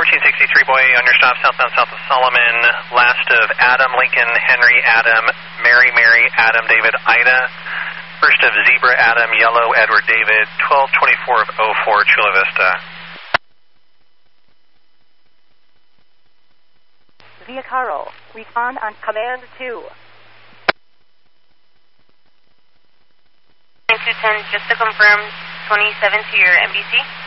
1463 boy, on your stop southbound south of Solomon, last of Adam, Lincoln, Henry, Adam, Mary, Adam, David, Ida, first of Zebra, Adam, Yellow, Edward, David, 1224 of 04, Chula Vista. Via Caro, respond on command 2. 9210, just to confirm, 27 to your NBC.